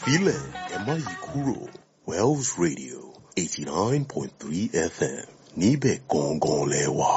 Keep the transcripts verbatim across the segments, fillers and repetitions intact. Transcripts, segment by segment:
Ẹ̀fílẹ̀ ẹ má yí kúrò. Wells Radio eighty-nine point three F M. Níbẹ̀ gangan lẹ wà.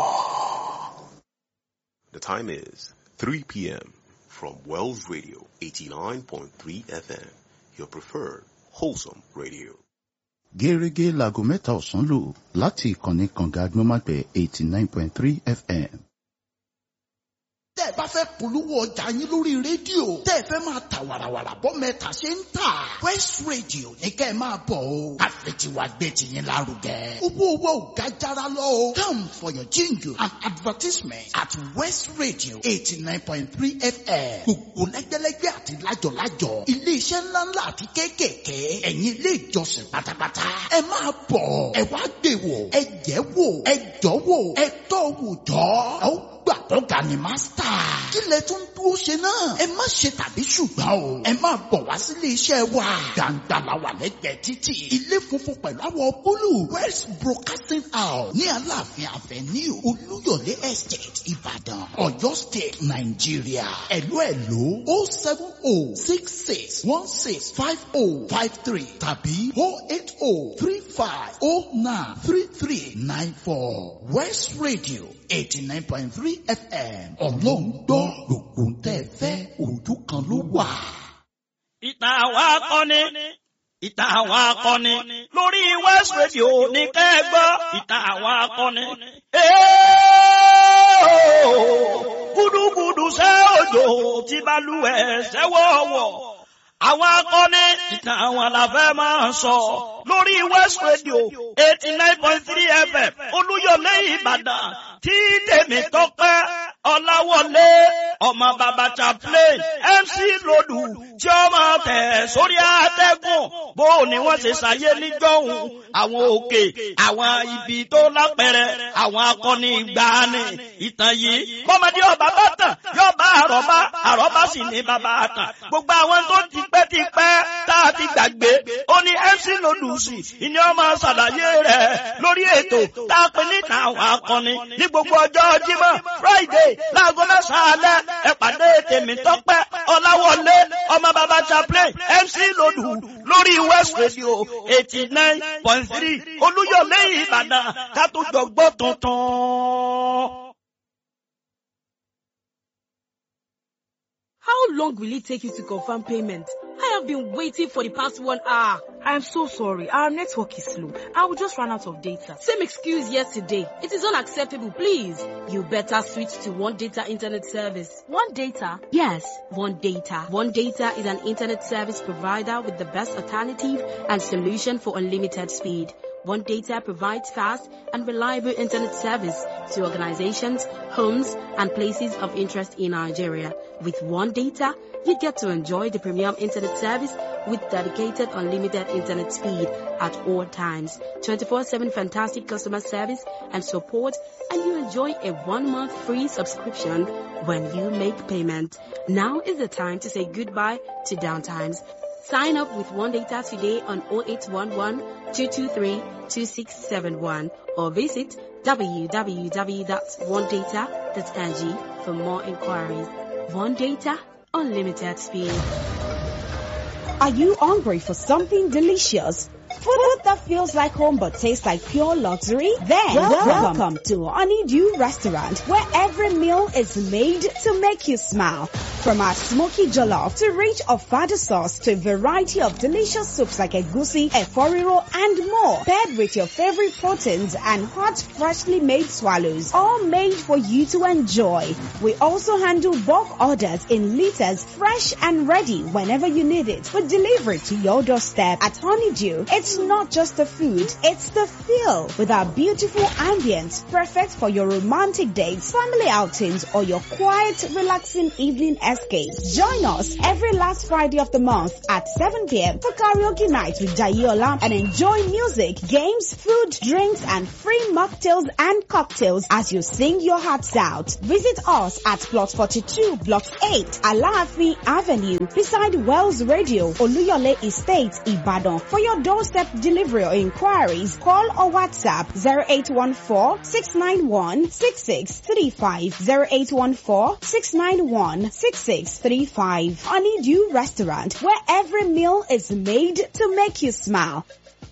The time is three p.m. from Wells Radio eighty-nine point three F M. Your preferred wholesome radio. Gẹ́rẹ́gẹ́ láago mẹ́ta ọ̀sán lò láti ìkànnì kànga agbọ́nmágbẹ̀ eighty-nine point three F M. Tẹ́ ẹ bá fẹ́ polówó ọjà yín lórí rédíò, tẹ́ ẹ fẹ́ máa ta wàràwàrà bọ́ mẹ́ta ṣe ń tà. West Radio ní kẹ́ ẹ máa bọ̀ o. Àfẹ̀tiwa gbé tiyín lárugẹ. Owó owó ò ga jára lọ o. Come for your jingle and advertisement at West Radio eighty-nine point three F M. Gbogbo lẹ́gbẹ́lẹ́gbẹ́ àti lájọ̀lájọ̀. Ilé-iṣẹ́ ńláńlá àti kéékèèké. Ẹ̀yin ilé ìjọsìn pátápátá. Ẹ máa bọ̀. Ẹ wá gbé wò. Ẹ jẹ́ wò. Ẹ jọ́ wò. Ẹ tọ́ wò jọ́. Ẹ gbà tọ́ga ni mástà. Kí lẹ tún dúró ṣe náà? Ẹ má ṣe tàbí ṣùgbọ́n o. Ẹ máa bọ̀ wá sílé iṣẹ́ wa. Gbàǹgbà la wà lẹ́gbẹ̀ẹ́ títì. Ilé funfun pẹ̀lú àwọ̀ búlù. West Broadcasting House ní Aláàfin Avenue Olúyọ̀lé Estate Ìbàdàn, Ọ̀yọ́ State, Nàìjíríà. Ẹ̀lú ẹ̀lú o seven o six six one six five o five three tàbí o eight o three five o nine three three nine four. West Radio eighty-nine point three F M. Ọlọ́run gbọ́ gbogbo ń tẹ́ fẹ́ ojú kan ló wà. Ìtàn àwọn akọni ìtàn àwọn akọni lórí West Radio ní kẹ́gbọ́ ìtàn àwọn akọni. Gúdúgúdú ṣẹ́ òjò tí balùwẹ̀ ṣẹ́wọ̀wọ̀. Àwọn akọni ìtàn àwọn làfẹ́ máa sọ lórí West Radio eighty-nine point three F M Olúyọ̀lé Ìbàdàn tí tèmi tọ́pẹ́ Ọláwọlé ọmọ bàbá chaplain M C Lòdù tí ó máa tẹ̀ sórí àtẹ́gùn bó ni wọ́n ṣe ṣàyé níjọ́hun àwọn òkè àwọn ibi tó lápẹẹrẹ àwọn akọni ìgbàanì ìtàn yìí bọ́mọdé ọba bá tàn yóò bá àrọ́bá àrọ́bá sì ní bàbá àtàn gbogbo àwọn tó ti pẹ́ ti pẹ́ tá a ti gbàgbé ó ní M C Lòdù sí ìní ọmọ ṣàlàyé rẹ̀ lórí ètò tá a pè níta àwọn akọni ní gbogbo ọjọ́ Jímọ̀ Friday láago mẹ́sàn-án alẹ́ ẹ pàdé tèmi tọ́pẹ́ Ọláwọlé ọmọ bàbá chaplain M C Lòdù lórí West Radio eighty-nine point three Olúyọ̀lé Ìbàdàn ká tó jọ gbọ́ tuntun. How long will it take you to confirm payment? I have been waiting for the past one hour. I am so sorry. Our network is slow. I will just run out of data. Same excuse yesterday. It is unacceptable, please. You better switch to One Data Internet Service. One Data? Yes, One Data. One Data is an internet service provider with the best alternative and solution for unlimited speed. One Data provides fast and reliable internet service to organizations, homes, and places of interest in Nigeria. With One Data, you get to enjoy the premium internet service with dedicated unlimited internet speed at all times, twenty-four seven fantastic customer service and support, and you enjoy a one-month free subscription when you make payment. Now is the time to say goodbye to downtimes. Sign up with One Data today on zero eight one one, two two three, two six seven one or visit w w w dot one data dot n g for more inquiries. One Data, unlimited speed. Are you hungry for something delicious? Food that feels like home but tastes like pure luxury? Then welcome, welcome to Honeydew Restaurant, where every meal is made to make you smile. From our smoky jollof to rich ofada sauce to a variety of delicious soups like egusi, eforiro, and more, paired with your favorite proteins and hot, freshly made swallows, all made for you to enjoy. We also handle bulk orders in liters, fresh and ready whenever you need it. We deliver it to your doorstep. At Honeydew, it's not just the food, it's the feel. With our beautiful ambience, perfect for your romantic dates, family outings, or your quiet, relaxing evening escape. Join us every last Friday of the month at seven p.m. for karaoke night with Jayola and enjoy music, games, food, drinks, and free mocktails and cocktails as you sing your hearts out. Visit us at plot forty-two, block eight, Alaafin Avenue, beside Wells Radio, Oluyole Estate, Ibadan. For your doorstep accept delivery or inquiries. Call or WhatsApp zero eight one four, six nine one, six six three five, zero eight one four, six nine one, six six three five. Honeydew Restaurant, where every meal is made to make you smile.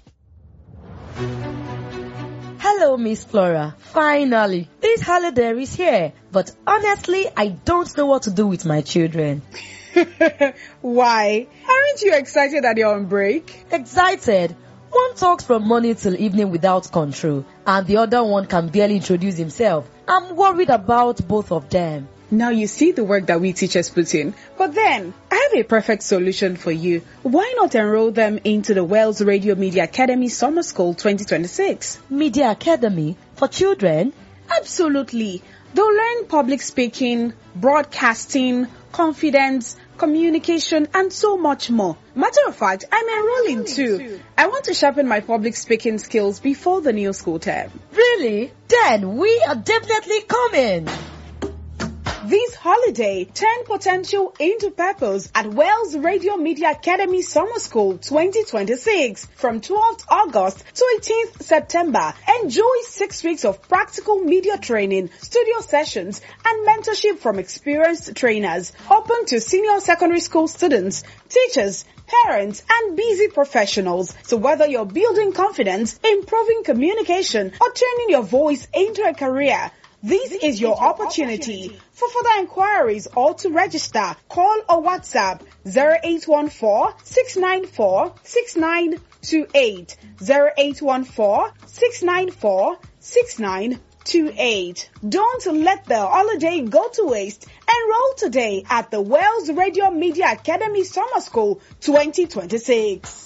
Hello, Miss Flora. Finally, this holiday is here. But honestly, I don't know what to do with my children. Why? Aren't you excited that you're on break? Excited? One talks from morning till evening without control, and the other one can barely introduce himself. I'm worried about both of them. Now you see the work that we teachers put in. But then, I have a perfect solution for you. Why not enroll them into the Wells Radio Media Academy Summer School twenty twenty-six? Media Academy? For children? Absolutely. They'll learn public speaking, broadcasting, confidence, communication, and so much more. Matter of fact, I'm enrolling too. I want to sharpen my public speaking skills before the new school term. Really? Then we are definitely coming. This holiday, turn potential into purpose at Wells Radio Media Academy Summer School twenty twenty-six from twelfth August to eighteenth September. Enjoy six weeks of practical media training, studio sessions, and mentorship from experienced trainers. Open to senior secondary school students, teachers, parents, and busy professionals. So whether you're building confidence, improving communication, or turning your voice into a career, this is your opportunity. For further inquiries or to register, call or WhatsApp zero eight one four, six nine four, six nine two eight, zero eight one four, six nine four, six nine two eight. Don't let the holiday go to waste. Enroll today at the Wells Radio Media Academy Summer School twenty twenty-six.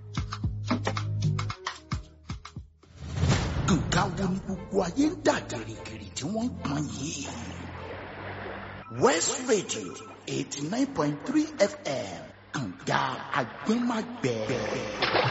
Nǹkan wo ni gbogbo ayé ń dà gìrìgìrì tí wọ́n ń pọn yìí? West Radio eighty nine point three F M, kànga àgbẹ̀mágbẹ̀.